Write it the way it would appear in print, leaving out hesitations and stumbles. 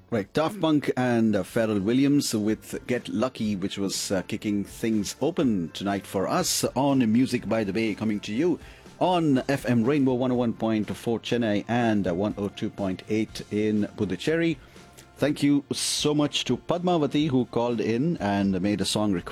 Right, Daft Punk and Pharrell Williams with Get Lucky, which was kicking things open tonight for us on Music by the Bay, coming to you on FM Rainbow 101.4 Chennai and 102.8 in Puducherry. Thank you so much to Padmavati who called in and made a song request.